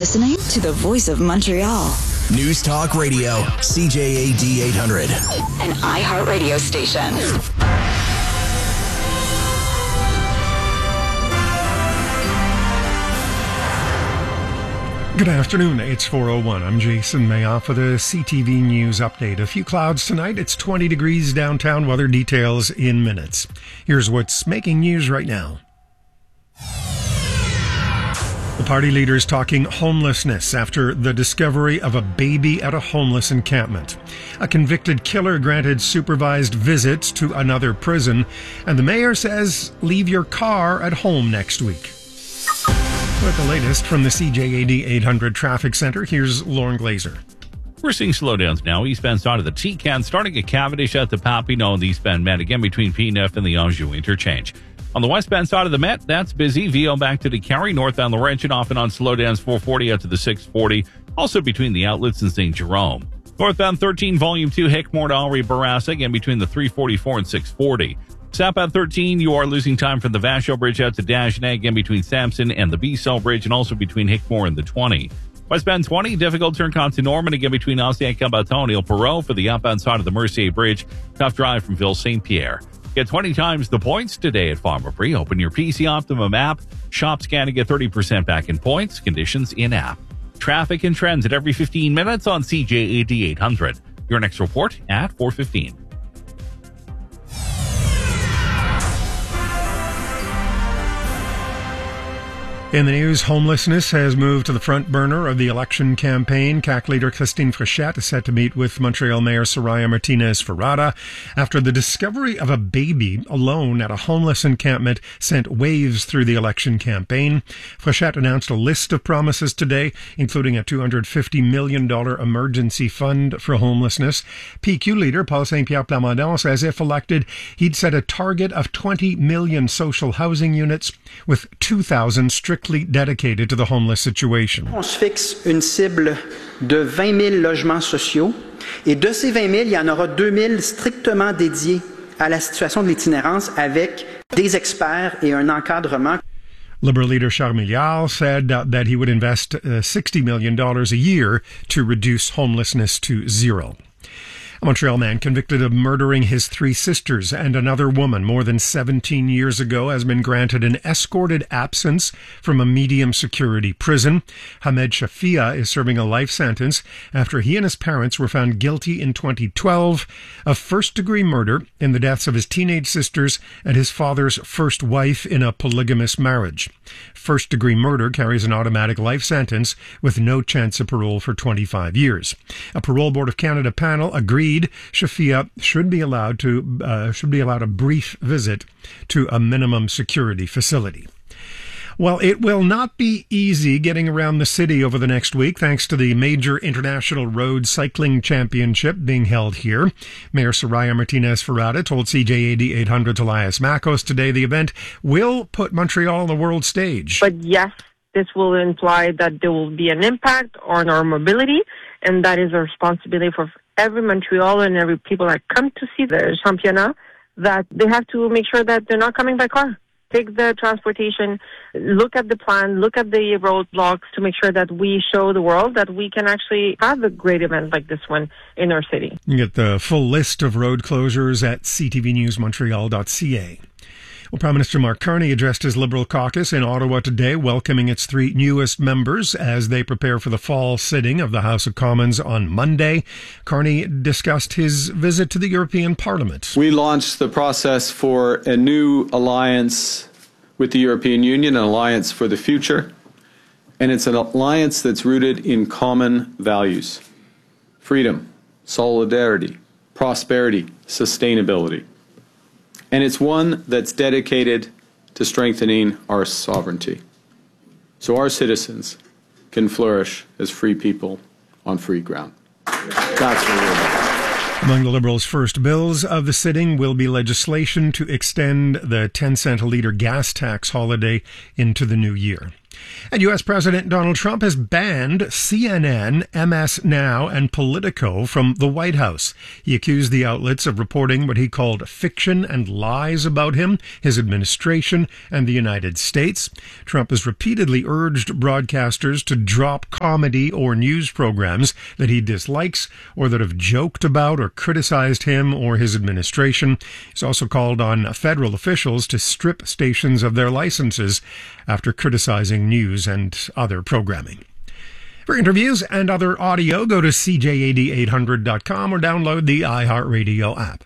listening to the Voice of Montreal. News Talk Radio, CJAD 800. An iHeartRadio station. Good afternoon. It's 4:01. I'm Jason Mayoff with a CTV News update. A few clouds tonight. It's 20 degrees downtown. Weather details in minutes. Here's what's making news right now. The party leaders talking homelessness after the discovery of a baby at a homeless encampment. A convicted killer granted supervised visits to another prison. And the mayor says, leave your car at home next week. With the latest from the CJAD 800 Traffic Center, here's Lauren Glazer. We're seeing slowdowns now. Eastbound side of the T-Can, starting at Cavendish at the Papineau and the eastbound Met, again between P9 and the Anjou interchange. On the westbound side of the Met, that's busy. VO back to the Carry, northbound Laurentian, off and on slowdowns 440 out to the 640, also between the outlets and St. Jerome. Northbound 13, Volume 2, Hickmore to Henri Bourassa, again between the 344 and 640. Southbound 13, you are losing time from the Vachon Bridge out to Dagenais, again between Sampson and the B-Cell Bridge, and also between Hickmore and the 20. Westbound 20, difficult turn to Norman, again between Ancien-Cabaton and Ile Perrot for the outbound side of the Mercier Bridge. Tough drive from Ville-Saint-Pierre. Get 20 times the points today at Pharmaprix. Open your PC Optimum app. Shop, scan, and get 30% back in points. Conditions in-app. Traffic and trends at every 15 minutes on CJAD 800. Your next report at 4:15. In the news, homelessness has moved to the front burner of the election campaign. CAQ leader Christine Frechette is set to meet with Montreal Mayor Soraya Martinez-Ferrada after the discovery of a baby alone at a homeless encampment sent waves through the election campaign. Frechette announced a list of promises today, including a $250 million emergency fund for homelessness. PQ leader Paul Saint-Pierre Plamondon says if elected, he'd set a target of 20 million social housing units with 2,000 strictly dedicated to the homeless situation. On se fixe une cible de 20 000 logements sociaux et de ces 20 000, il y en aura 2 000 strictement dédiés à la situation de l'itinérance avec des experts et un encadrement. Liberal leader Charles Milliard said that he would invest $60 million a year to reduce homelessness to zero. A Montreal man convicted of murdering his 3 sisters and another woman more than 17 years ago has been granted an escorted absence from a medium security prison. Hamed Shafia is serving a life sentence after he and his parents were found guilty in 2012 of first-degree murder in the deaths of his teenage sisters and his father's first wife in a polygamous marriage. First-degree murder carries an automatic life sentence with no chance of parole for 25 years. A Parole Board of Canada panel agreed Shafia should be allowed a brief visit to a minimum security facility. Well, it will not be easy getting around the city over the next week thanks to the major international road cycling championship being held here. Mayor Soraya Martinez-Ferrada told CJAD 800's Elias Makos today the event will put Montreal on the world stage. But yes, this will imply that there will be an impact on our mobility, and that is a responsibility for every Montrealer and every people that come to see the championnat, that they have to make sure that they're not coming by car. Take the transportation, look at the plan, look at the roadblocks to make sure that we show the world that we can actually have a great event like this one in our city. You get the full list of road closures at ctvnewsmontreal.ca. Well, Prime Minister Mark Carney addressed his Liberal caucus in Ottawa today, welcoming its 3 newest members as they prepare for the fall sitting of the House of Commons on Monday. Carney discussed his visit to the European Parliament. We launched the process for a new alliance with the European Union, an alliance for the future, and it's an alliance that's rooted in common values: freedom, solidarity, prosperity, sustainability. And it's one that's dedicated to strengthening our sovereignty, so our citizens can flourish as free people on free ground. That's what we're about. Among the Liberals' first bills of the sitting will be legislation to extend the 10-cent a litre gas tax holiday into the new year. And U.S. President Donald Trump has banned CNN, MS Now, and Politico from the White House. He accused the outlets of reporting what he called fiction and lies about him, his administration, and the United States. Trump has repeatedly urged broadcasters to drop comedy or news programs that he dislikes or that have joked about or criticized him or his administration. He's also called on federal officials to strip stations of their licenses after criticizing news and other programming. For interviews and other audio, go to CJAD800.com or download the iHeartRadio app.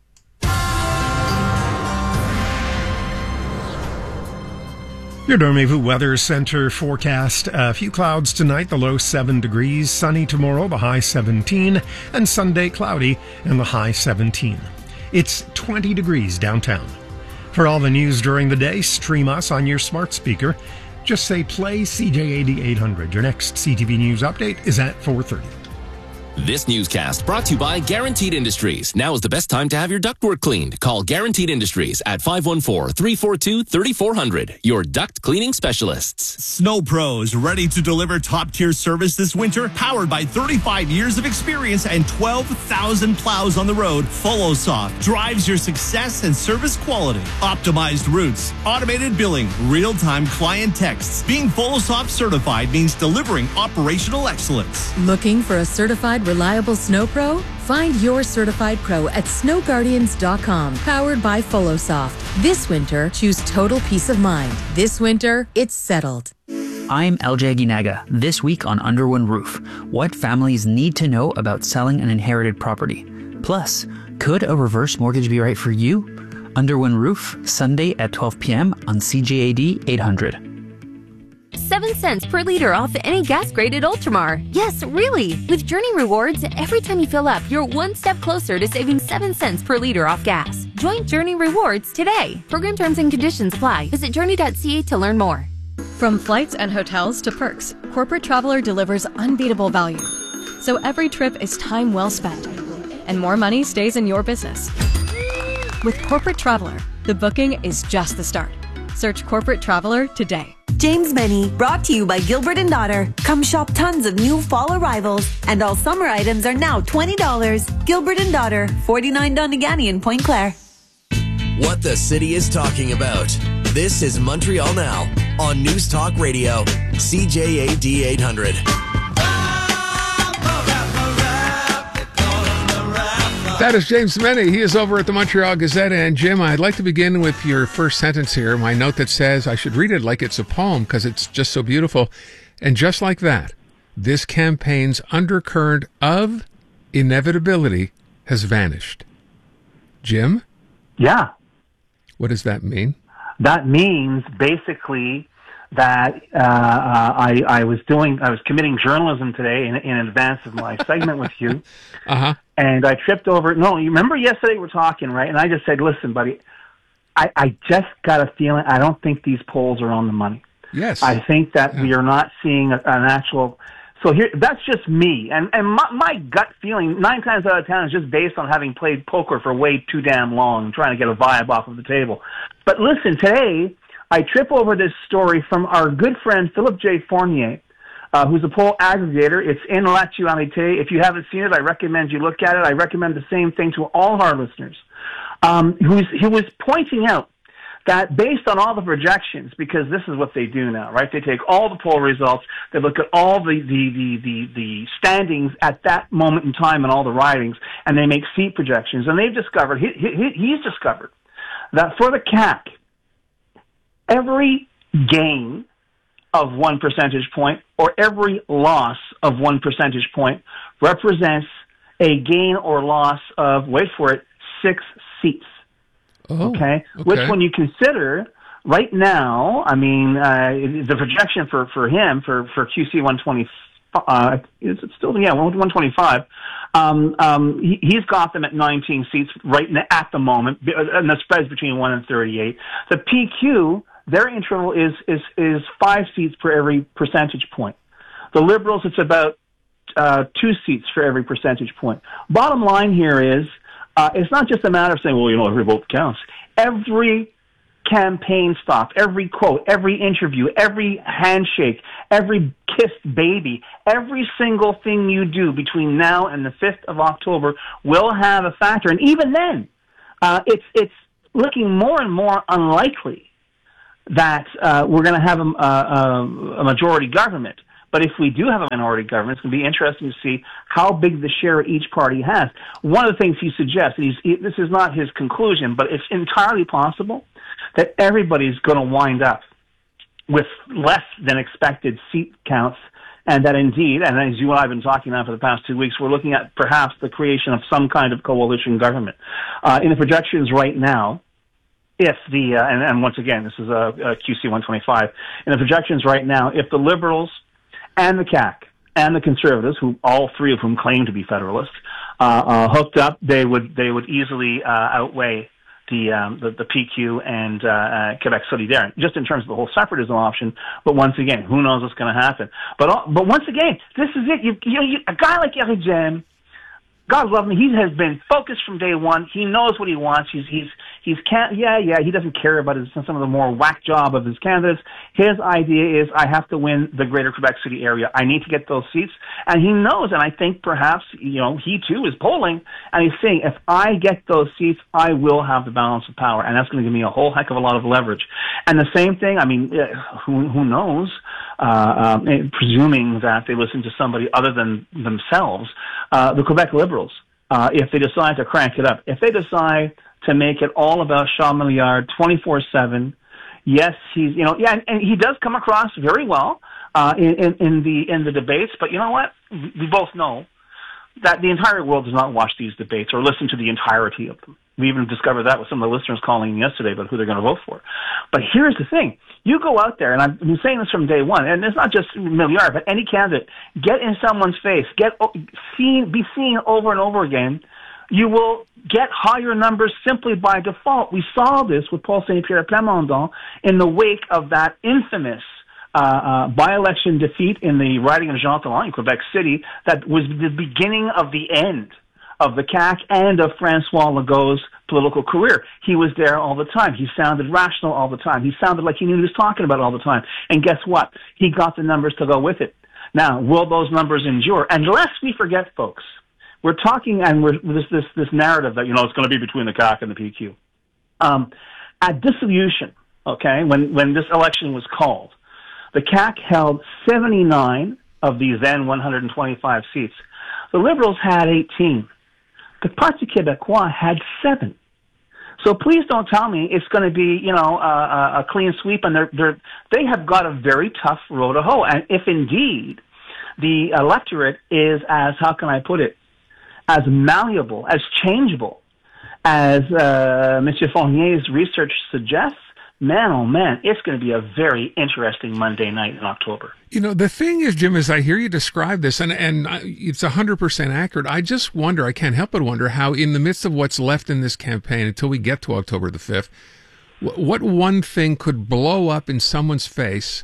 Your Dormez-vous Weather Center forecast. A few clouds tonight, the low 7 degrees. Sunny tomorrow, the high 17. And Sunday, cloudy and the high 17. It's 20 degrees downtown. For all the news during the day, stream us on your smart speaker. Just say play CJAD 800. Your next CTV News update is at 4:30. This newscast brought to you by Guaranteed Industries. Now is the best time to have your ductwork cleaned. Call Guaranteed Industries at 514-342-3400. Your duct cleaning specialists. Snow Pros, ready to deliver top-tier service this winter? Powered by 35 years of experience and 12,000 plows on the road, FollowSoft drives your success and service quality. Optimized routes, automated billing, real-time client texts. Being FollowSoft certified means delivering operational excellence. Looking for a certified reliable Snow Pro? Find your certified pro at snowguardians.com. Powered by FollowSoft. This winter, choose total peace of mind. This winter, it's settled. I'm LJ Ginaga. This week on Under One Roof, what families need to know about selling an inherited property. Plus, could a reverse mortgage be right for you? Under One Roof, Sunday at 12 p.m. on CJAD 800. 7 cents per liter off any gas-graded Ultramar. Yes, really. With Journey Rewards, every time you fill up, you're one step closer to saving 7 cents per liter off gas. Join Journey Rewards today. Program terms and conditions apply. Visit journey.ca to learn more. From flights and hotels to perks, Corporate Traveler delivers unbeatable value. So every trip is time well spent, and more money stays in your business. With Corporate Traveler, the booking is just the start. Search Corporate Traveler today. James Benny, brought to you by Gilbert & Daughter. Come shop tons of new fall arrivals, and all summer items are now $20. Gilbert & Daughter, 49 Donegani in Pointe Claire. What the city is talking about. This is Montreal Now on News Talk Radio, CJAD 800. That is James Benny. He is over at the Montreal Gazette. And Jim, I'd like to begin with your first sentence here, my note that says I should read it like it's a poem because it's just so beautiful. And just like that, this campaign's undercurrent of inevitability has vanished. Jim? Yeah. What does that mean? That means basically that I was committing journalism today in advance of my segment with you. Uh-huh. And I tripped over. No, you remember yesterday we were talking, right? And I just said, listen, buddy, I just got a feeling I don't think these polls are on the money. Yes. I think that we are not seeing an actual. So here, that's just me. And my gut feeling 9 times out of 10 is just based on having played poker for way too damn long and trying to get a vibe off of the table. But listen, today I trip over this story from our good friend Philip J. Fournier, who's a poll aggregator. It's in L'Actualité. If you haven't seen it, I recommend you look at it. I recommend the same thing to all our listeners. He was pointing out that based on all the projections, because this is what they do now, right? They take all the poll results, they look at all the standings at that moment in time and all the ridings, and they make seat projections. And they've discovered, he's discovered that for the CAQ, every gain of 1 percentage point or every loss of 1 percentage point represents a gain or loss of, wait for it, 6 seats. Oh, okay? Which, when you consider right now, I mean, the projection for him, for QC 125, is it still, 125, he's got them at 19 seats right now, at the moment, and the spread's between 1 and 38. The PQ, their interval is 5 seats per every percentage point. The Liberals, it's about 2 seats for every percentage point. Bottom line here is, it's not just a matter of saying, well, every vote counts. Every campaign stop, every quote, every interview, every handshake, every kissed baby, every single thing you do between now and the 5th of October will have a factor. And even then, it's looking more and more unlikely that we're going to have a majority government. But if we do have a minority government, it's going to be interesting to see how big the share each party has. One of the things he suggests, this is not his conclusion, but it's entirely possible that everybody's going to wind up with less than expected seat counts, and that indeed, and as you and I have been talking about for the past 2 weeks, we're looking at perhaps the creation of some kind of coalition government. In the projections right now, if the, and once again, this is a QC 125, in the projections right now, if the Liberals and the CAQ and the Conservatives, who all three of whom claim to be Federalists, hooked up, they would easily outweigh the PQ and Quebec Solidaire, just in terms of the whole separatism option. But once again, who knows what's going to happen? But once again, this is it. A guy like Éric Duhem, God love him, he has been focused from day one. He knows what he wants. He doesn't care about some of the more whack job of his candidates. His idea is, I have to win the greater Quebec City area. I need to get those seats. And he knows, and I think perhaps, he too is polling, and he's saying, if I get those seats, I will have the balance of power. And that's going to give me a whole heck of a lot of leverage. And the same thing, I mean, who knows, presuming that they listen to somebody other than themselves, the Quebec Liberals, if they decide to crank it up, if they decide to make it all about Charles Milliard 24/7. Yes, he's, and he does come across very well in the debates. But you know what? We both know that the entire world does not watch these debates or listen to the entirety of them. We even discovered that with some of the listeners calling yesterday about who they're going to vote for. But here's the thing. You go out there, and I've been saying this from day one, and it's not just Milliard, but any candidate, get in someone's face, be seen over and over again. You will get higher numbers simply by default. We saw this with Paul Saint-Pierre Plamondon in the wake of that infamous by-election defeat in the riding of Jean Talon in Quebec City that was the beginning of the end of the CAQ and of François Legault's political career. He was there all the time. He sounded rational all the time. He sounded like he knew what he was talking about all the time. And guess what? He got the numbers to go with it. Now, will those numbers endure? And lest we forget, folks, we're talking, and this narrative that, it's going to be between the CAQ and the PQ. At dissolution, okay, when this election was called, the CAQ held 79 of these then 125 seats. The Liberals had 18. The Parti Québécois had 7. So please don't tell me it's going to be, a clean sweep, and they have got a very tough row to hoe. And if indeed the electorate is as, how can I put it, as malleable, as changeable as M. Fournier's research suggests, man, oh man, it's going to be a very interesting Monday night in October. The thing is, Jim, as I hear you describe this, and it's 100% accurate, I just wonder, I can't help but wonder how in the midst of what's left in this campaign until we get to October the 5th, what one thing could blow up in someone's face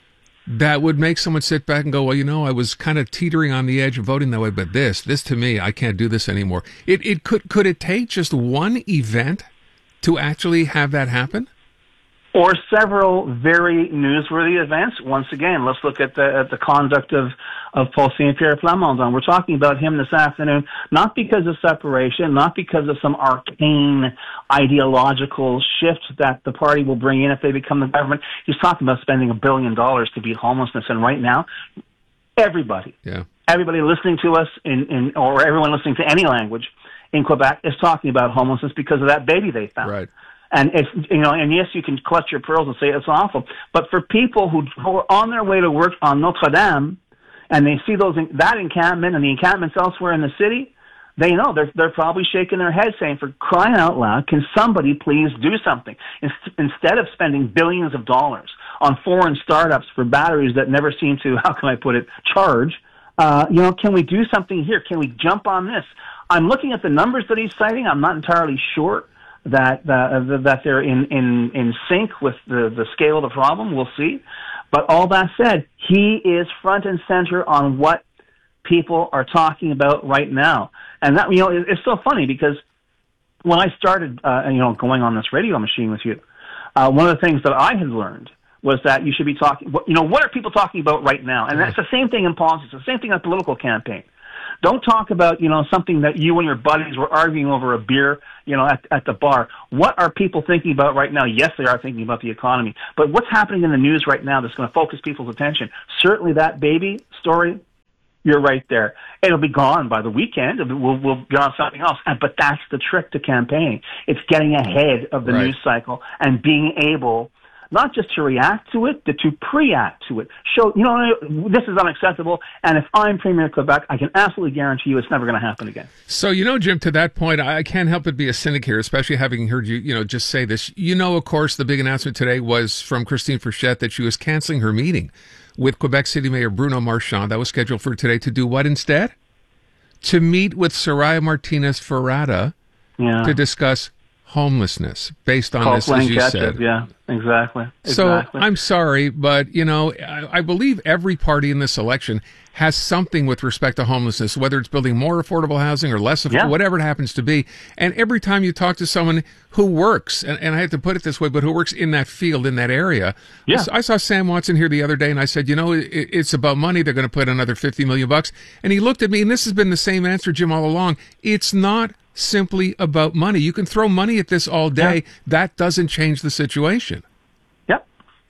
that would make someone sit back and go, well, I was kind of teetering on the edge of voting that way, but this to me, I can't do this anymore. Could it take just one event to actually have that happen? Or several very newsworthy events. Once again, let's look at the conduct of Paul Saint-Pierre Plamondon. We're talking about him this afternoon, not because of separation, not because of some arcane ideological shift that the party will bring in if they become the government. He's talking about spending $1 billion to beat homelessness, and right now, everybody listening to us or everyone listening to any language in Quebec is talking about homelessness because of that baby they found. Right. And it's, and yes, you can clutch your pearls and say it's awful. But for people who are on their way to work on Notre Dame, and they see that encampment and the encampments elsewhere in the city, they know they're probably shaking their heads, saying, "For crying out loud, can somebody please do something instead of spending billions of dollars on foreign startups for batteries that never seem to, how can I put it, charge? Can we do something here? Can we jump on this?" I'm looking at the numbers that he's citing. I'm not entirely sure that they're in sync with the scale of the problem. We'll see. But all that said, he is front and center on what people are talking about right now. And that, it's so funny because when I started, going on this radio machine with you, one of the things that I had learned was that you should be talking, what are people talking about right now? And that's the same thing in politics, the same thing in a political campaign. Don't talk about, something that you and your buddies were arguing over a beer, at the bar. What are people thinking about right now? Yes, they are thinking about the economy. But what's happening in the news right now that's going to focus people's attention? Certainly that baby story, you're right there. It'll be gone by the weekend. We'll be on something else. But that's the trick to campaigning. It's getting ahead of the news cycle and being able not just to react to it, but to pre-act to it. Show, this is unacceptable, and if I'm Premier of Quebec, I can absolutely guarantee you it's never going to happen again. So, Jim, to that point, I can't help but be a cynic here, especially having heard you, just say this. Of course, the big announcement today was from Christine Frechette that she was canceling her meeting with Quebec City Mayor Bruno Marchand. That was scheduled for today to do what instead? To meet with Soraya Martinez-Ferrada to discuss homelessness based on this, as you said. Yeah, exactly. So I'm sorry, but, I believe every party in this election has something with respect to homelessness, whether it's building more affordable housing or less affordable, whatever it happens to be. And every time you talk to someone who works, and I have to put it this way, but who works in that field, in that area. Yeah. I saw Sam Watson here the other day, and I said, it's about money. They're going to put another $50 million. And he looked at me, and this has been the same answer, Jim, all along. It's not simply about money. You can throw money at this all day. Yeah. That doesn't change the situation. Yep.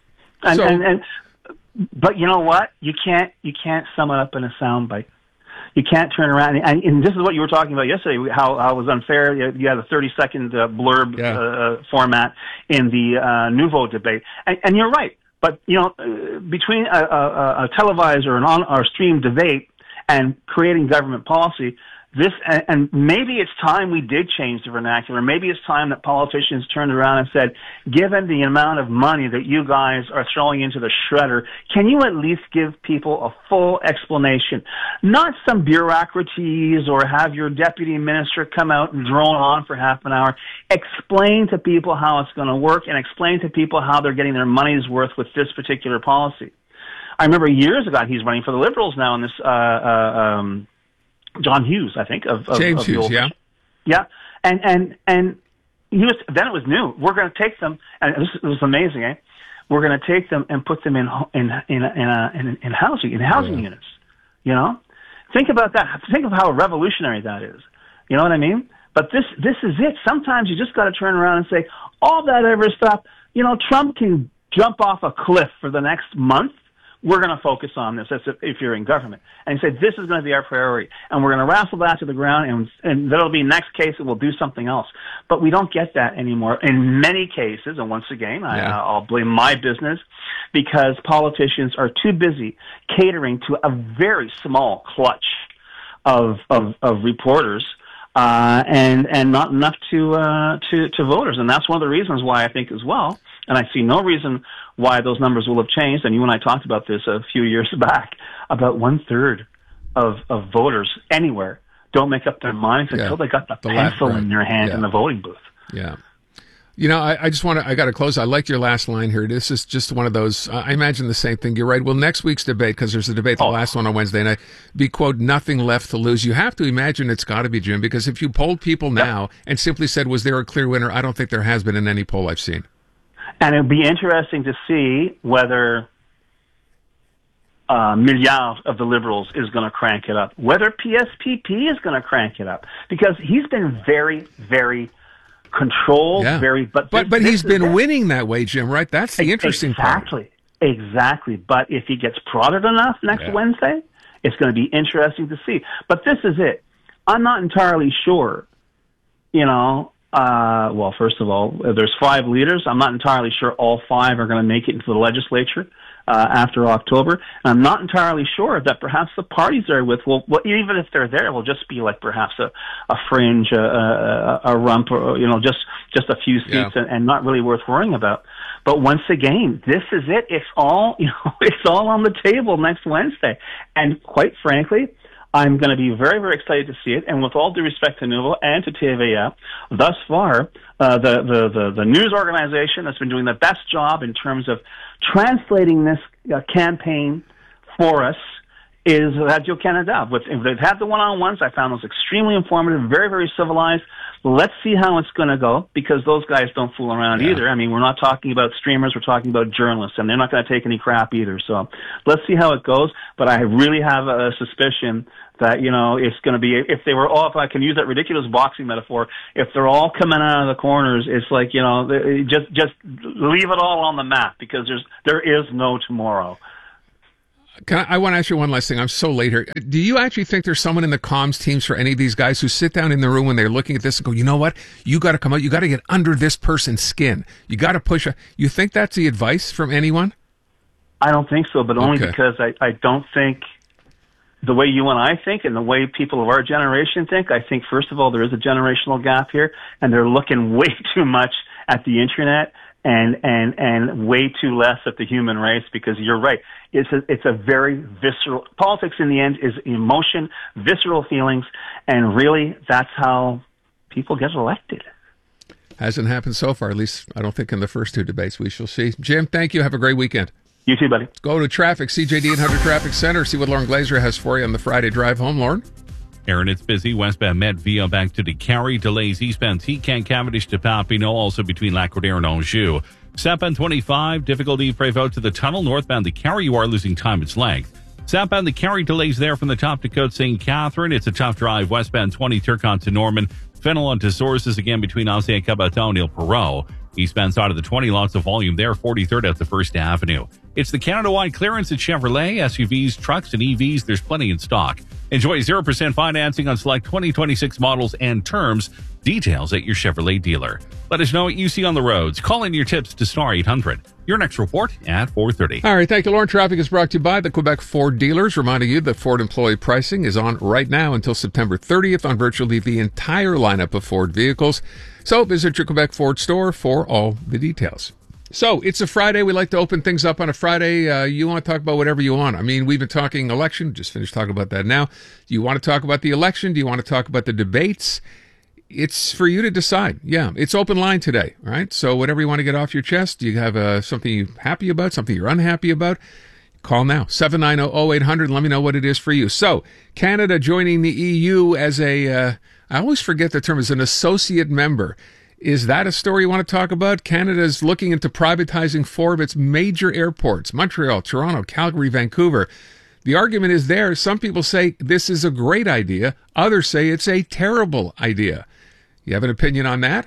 But you know what? You can't sum it up in a soundbite. You can't turn around and this is what you were talking about yesterday. How it was unfair. You had a 30-second blurb format in the Nouveau debate, and you're right. But between a televised or streamed debate and creating government policy, and maybe it's time we did change the vernacular. Maybe it's time that politicians turned around and said, given the amount of money that you guys are throwing into the shredder, can you at least give people a full explanation? Not some bureaucracies or have your deputy minister come out and drone on for half an hour. Explain to people how it's going to work and explain to people how they're getting their money's worth with this particular policy. I remember years ago, he's running for the Liberals now in this, John Hughes, I think, of James Hughes, yeah, and he was. Then it was new. We're going to take them, and it was amazing. We're going to take them and put them in housing units. Think about that. Think of how revolutionary that is. You know what I mean? But this is it. Sometimes you just got to turn around and say, all that ever stuff. Trump can jump off a cliff for the next month. We're going to focus on this if you're in government. And say, this is going to be our priority. And we're going to wrestle that to the ground, and that'll be next case, and we'll do something else. But we don't get that anymore in many cases. And once again, I'll blame my business because politicians are too busy catering to a very small clutch of reporters, and not enough to voters. And that's one of the reasons why I think as well, and I see no reason why those numbers will have changed. And you and I talked about this a few years back. About 1/3 of voters anywhere don't make up their minds until they got the pencil in their hand in the voting booth. Yeah. I just I got to close. I liked your last line here. This is just one of those, I imagine the same thing. You're right. Well, next week's debate, because there's a debate, the last one on Wednesday night, be, quote, nothing left to lose. You have to imagine it's got to be, Jim, because if you polled people now and simply said, was there a clear winner? I don't think there has been in any poll I've seen. And it'd be interesting to see whether Milliard of the Liberals is going to crank it up, whether PSPP is going to crank it up, because he's been very, very controlled, but he's been winning that way, Jim, right? That's the interesting part. Exactly. But if he gets prodded enough next Wednesday, it's going to be interesting to see. But this is it. I'm not entirely sure, well, first of all, there's 5 leaders. I'm not entirely sure all 5 are going to make it into the legislature after October. And I'm not entirely sure that perhaps the parties they're with will, even if they're there, will just be like perhaps a fringe, a rump, or just a few seats, and not really worth worrying about. But once again, this is it. It's all it's all on the table next Wednesday. And quite frankly, I'm going to be very, very excited to see it. And with all due respect to Nouveau and to TVA, thus far, the news organization that's been doing the best job in terms of translating this campaign for us is Radio-Canada. They've had the one-on-ones. I found those extremely informative, very, very civilized. Let's see how it's going to go, because those guys don't fool around either. I mean, we're not talking about streamers, we're talking about journalists, and they're not going to take any crap either. So let's see how it goes. But I really have a suspicion that, it's going to be, if they were all, if I can use that ridiculous boxing metaphor, if they're all coming out of the corners, it's like, just leave it all on the map, because there is no tomorrow. I want to ask you one last thing. I'm so late here. Do you actually think there's someone in the comms teams for any of these guys who sit down in the room when they're looking at this and go, you know what? You got to come out. You got to get under this person's skin. You got to push. You think that's the advice from anyone? I don't think so, but only because I don't think the way you and I think and the way people of our generation think. I think, first of all, there is a generational gap here, and they're looking way too much at the internet and way too less at the human race, because you're right. It's a very visceral, politics in the end is emotion, visceral feelings, and really that's how people get elected. Hasn't happened so far, at least I don't think in the first two debates. We shall see. Jim, thank you. Have a great weekend. You too, buddy. Go to traffic, CJD 800 Traffic Center, see what Lauren Glazer has for you on the Friday drive home. Lauren? Aaron, it's busy. Westbound Met via back to DeCarry. Delays eastbound T-Can Cavendish to Papineau, also between Lac-Rodère and Anjou. Southbound 25, difficulty Prévost to the tunnel. Northbound DeCarry, you are losing time its length. Southbound DeCarry, delays there from the top to Côte St. Catherine. It's a tough drive. Westbound 20, Turcotte to Norman. Fenelon to Sources again between Ancien Cabaton and Ile Perrot. Eastbound side of the 20, lots of volume there. 43rd out to First Avenue. It's the Canada-wide clearance at Chevrolet. SUVs, trucks, and EVs, there's plenty in stock. Enjoy 0% financing on select 2026 models and terms. Details at your Chevrolet dealer. Let us know what you see on the roads. Call in your tips to Star 800. Your next report at 4:30. All right, thank you, Lauren. Traffic is brought to you by the Quebec Ford dealers, reminding you that Ford employee pricing is on right now until September 30th on virtually the entire lineup of Ford vehicles. So visit your Quebec Ford store for all the details. So it's a Friday. We like to open things up on a Friday. You want to talk about whatever you want. I mean, we've been talking election. Just finished talking about that now. Do you want to talk about the election? Do you want to talk about the debates? It's for you to decide. Yeah, it's open line today, right? So whatever you want to get off your chest, do you have something you're happy about, something you're unhappy about? Call now, 790-0800. Let me know what it is for you. So Canada joining the EU as I always forget the term, as an associate member. Is that a story you want to talk about? Canada is looking into privatizing 4 of its major airports, Montreal, Toronto, Calgary, Vancouver. The argument is there. Some people say this is a great idea. Others say it's a terrible idea. You have an opinion on that?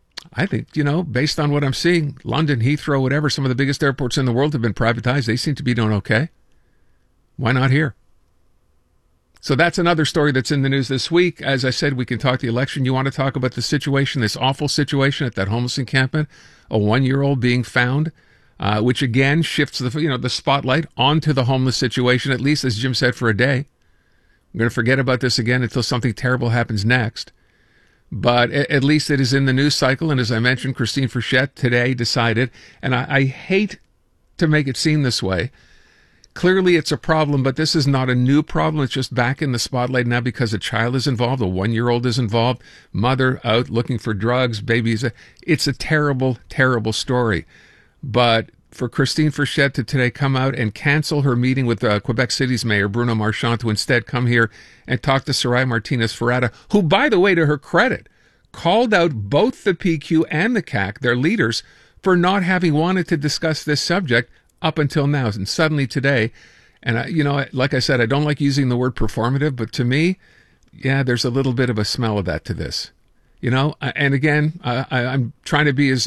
I think, based on what I'm seeing, London, Heathrow, whatever, some of the biggest airports in the world have been privatized. They seem to be doing okay. Why not here? So that's another story that's in the news this week. As I said, we can talk the election. You want to talk about the situation, this awful situation at that homeless encampment, a 1-year-old being found, which again shifts the spotlight onto the homeless situation, at least, as Jim said, for a day. I'm going to forget about this again until something terrible happens next. But at least it is in the news cycle. And as I mentioned, Christine Frechette today decided, and I hate to make it seem this way, clearly it's a problem, but this is not a new problem. It's just back in the spotlight now because a child is involved, a 1-year-old is involved, mother out looking for drugs, babies. It's a terrible, terrible story. But for Christine Frechette to today come out and cancel her meeting with Quebec City's mayor, Bruno Marchand, to instead come here and talk to Soraya Martinez-Ferrada, who, by the way, to her credit, called out both the PQ and the CAQ, their leaders, for not having wanted to discuss this subject up until now. And suddenly today, and like I said, I don't like using the word performative, but to me, yeah, there's a little bit of a smell of that to this. And again, I'm trying to be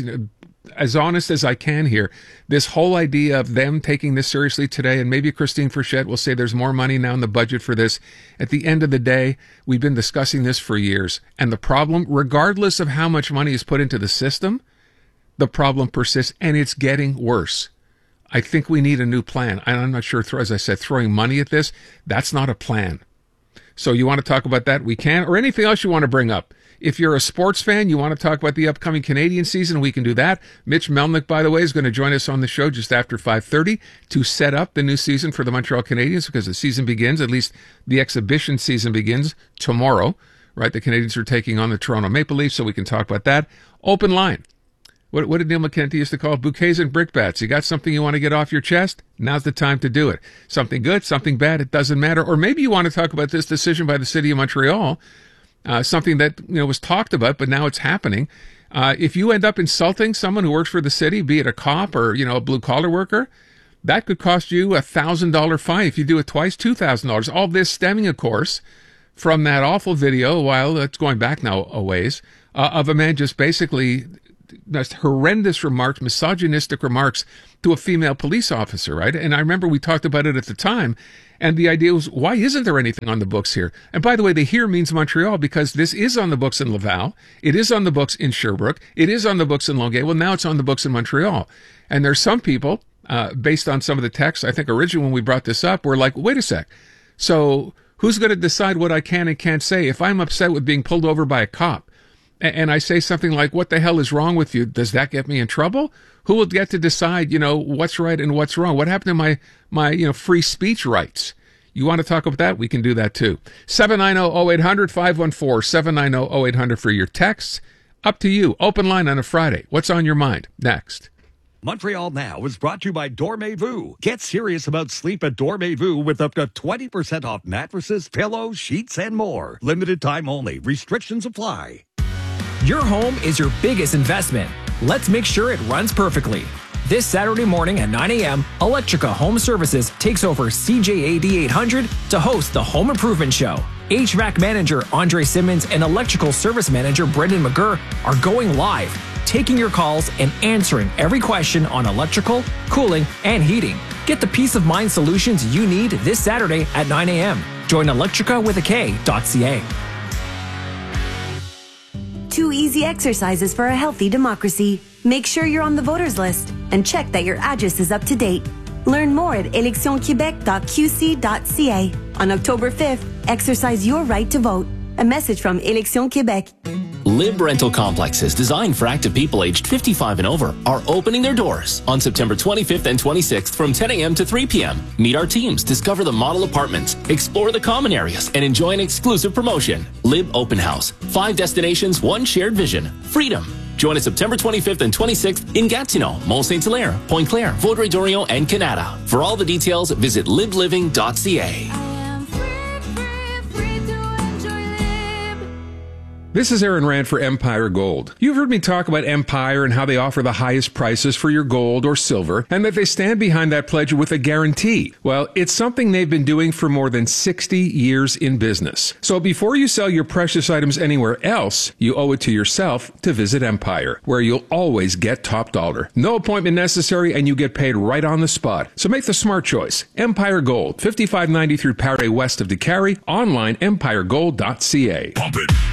as honest as I can here. This whole idea of them taking this seriously today, and maybe Christine Frechette will say there's more money now in the budget for this. At the end of the day, we've been discussing this for years. And the problem, regardless of how much money is put into the system, the problem persists, and it's getting worse. I think we need a new plan. I'm not sure, as I said, throwing money at this, that's not a plan. So you want to talk about that? We can, or anything else you want to bring up. If you're a sports fan, you want to talk about the upcoming Canadian season, we can do that. Mitch Melnick, by the way, is going to join us on the show just after 5:30 to set up the new season for the Montreal Canadiens, because the season begins, at least the exhibition season begins tomorrow, right? The Canadiens are taking on the Toronto Maple Leafs, so we can talk about that. Open line. What did Neil McKenty used to call it? Bouquets and brickbats. You got something you want to get off your chest? Now's the time to do it. Something good, something bad, it doesn't matter. Or maybe you want to talk about this decision by the City of Montreal something that was talked about, but now it's happening. If you end up insulting someone who works for the city, be it a cop or a blue-collar worker, that could cost you a $1,000 fine. If you do it twice, $2,000. All this stemming, of course, from that awful video, while it's going back now a ways, of a man just basically horrendous remarks, misogynistic remarks to a female police officer, right? And I remember we talked about it at the time, and the idea was, why isn't there anything on the books here? And by the way, the here means Montreal, because this is on the books in Laval, it is on the books in Sherbrooke, it is on the books in Longueuil, well, now it's on the books in Montreal. And there's some people, based on some of the texts, I think originally when we brought this up, we're like, wait a sec, so who's going to decide what I can and can't say? If I'm upset with being pulled over by a cop, and I say something like, what the hell is wrong with you? Does that get me in trouble? Who will get to decide, what's right and what's wrong? What happened to my free speech rights? You want to talk about that? We can do that too. 790-0800, 514-790-0800 for your texts. Up to you. Open line on a Friday. What's on your mind? Next. Montreal Now is brought to you by Dormez-vous. Get serious about sleep at Dormez-vous with up to 20% off mattresses, pillows, sheets, and more. Limited time only. Restrictions apply. Your home is your biggest investment. Let's make sure it runs perfectly. This Saturday morning at 9 a.m., Electrica Home Services takes over CJAD 800 to host the Home Improvement Show. HVAC manager Andre Simmons and electrical service manager Brendan McGurr are going live, taking your calls and answering every question on electrical, cooling, and heating. Get the peace of mind solutions you need this Saturday at 9 a.m. Join electrica.ca. 2 easy exercises for a healthy democracy. Make sure you're on the voters list and check that your address is up to date. Learn more at electionquebec.qc.ca. On October 5th, exercise your right to vote. A message from Élections Québec. Lib Rental Complexes designed for active people aged 55 and over are opening their doors on September 25th and 26th from 10 a.m. to 3 p.m. Meet our teams, discover the model apartments, explore the common areas, and enjoy an exclusive promotion. Lib Open House. 5 destinations, 1 shared vision. Freedom. Join us September 25th and 26th in Gatineau, Mont-Saint-Hilaire, Pointe-Claire, Vaudreuil-Dorion, and Canada. For all the details, visit libliving.ca. This is Aaron Rand for Empire Gold. You've heard me talk about Empire and how they offer the highest prices for your gold or silver, and that they stand behind that pledge with a guarantee. Well, it's something they've been doing for more than 60 years in business. So before you sell your precious items anywhere else, you owe it to yourself to visit Empire, where you'll always get top dollar. No appointment necessary, and you get paid right on the spot. So make the smart choice. Empire Gold, 5593 Paré west of DeCarry, online empiregold.ca. Pump it.